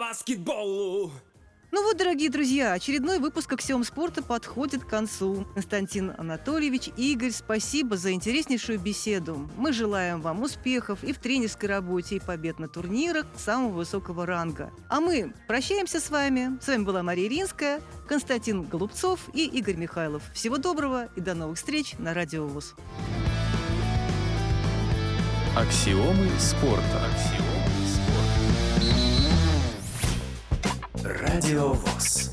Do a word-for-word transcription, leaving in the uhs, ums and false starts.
баскетболу. Ну вот, дорогие друзья, очередной выпуск «Аксиом спорта» подходит к концу. Константин Анатольевич, Игорь, спасибо за интереснейшую беседу. Мы желаем вам успехов и в тренерской работе, и побед на турнирах самого высокого ранга. А мы прощаемся с вами. С вами была Мария Ринская, Константин Голубцов и Игорь Михайлов. Всего доброго и до новых встреч на Радио ВОС. Аксиомы спорта. Аксиомы спорта. Радио ВОС.